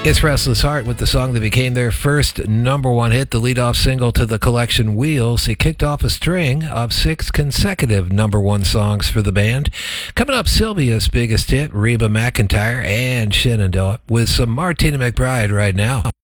It's Restless Heart with the song that became their first number one hit, the lead-off single to the collection Wheels. It kicked off a string of 6 consecutive number one songs for the band. Coming up, Sylvia's biggest hit, Reba McEntire and Shenandoah, with some Martina McBride right now.